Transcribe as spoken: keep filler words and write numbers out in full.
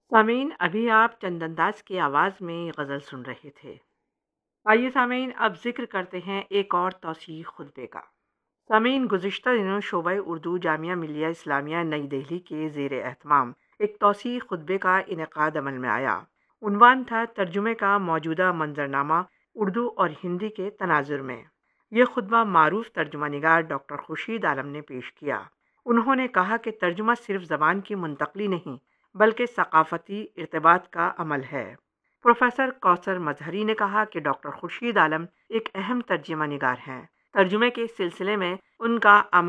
सामीन, अभी आप चंदनदास की आवाज़ में गज़ल सुन रहे थे। आइए सामीन, अब ज़िक्र करते हैं एक और तौसीह खुतबे का। सामीन, गुज़िश्ता दिनों शोबा उर्दू जामिया मिलिया इस्लामिया नई दिल्ली के ज़ेर एहतमाम एक तौसीह खुतबे का इनेकाद अमल में आया। उन्वान था तर्जुमे का मौजूदा मंजरनामा उर्दू और हिंदी के तनाजुर में। यह खुतबा मारूफ तर्जुमा निगार डॉक्टर खुर्शीद आलम ने पेश किया। उन्होंने कहा कि तर्जुमा सिर्फ ज़बान की मुंतकली नहीं बल्कि सकाफ़ती इर्तिबात का अमल है। प्रोफेसर कौसर मजहरी ने कहा कि डॉक्टर खुर्शीद आलम एक अहम तर्जुमा निगार हैं। तर्जुमे के सिलसिले में उनका अमल